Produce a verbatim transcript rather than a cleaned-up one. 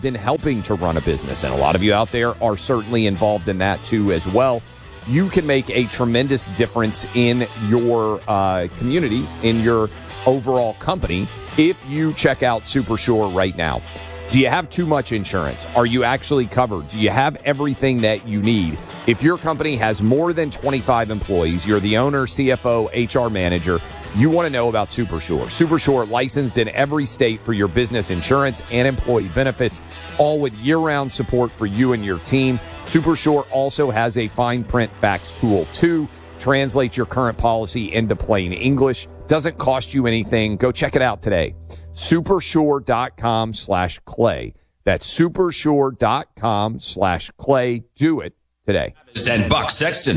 involved in helping to run a business, and a lot of you out there are certainly involved in that too as well. You can make a tremendous difference in your uh, community, in your overall company, if you check out SuperSure right now. Do you have too much insurance? Are you actually covered? Do you have everything that you need? If your company has more than twenty-five employees, you're the owner, C F O, H R manager, you want to know about SuperSure. SuperSure, licensed in every state for your business insurance and employee benefits, all with year-round support for you and your team. SuperSure also has a fine print fax tool, too. Translate your current policy into plain English. Doesn't cost you anything. Go check it out today. Supersure.com slash clay. That's supersure.com slash clay. Do it today. And Buck Sexton.